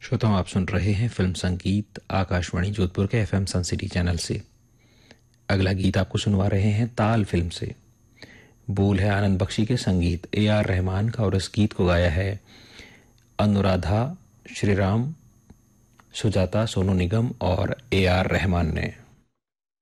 श्रोताओं, आप सुन रहे हैं फिल्म संगीत आकाशवाणी जोधपुर के एफएम सन सिटी चैनल से। अगला गीत आपको सुनवा रहे हैं ताल फिल्म से। बोल है आनंद बख्शी के, संगीत AR रहमान का और इस गीत को गाया है अनुराधा श्रीराम, सुजाता, सोनू निगम और AR रहमान ने।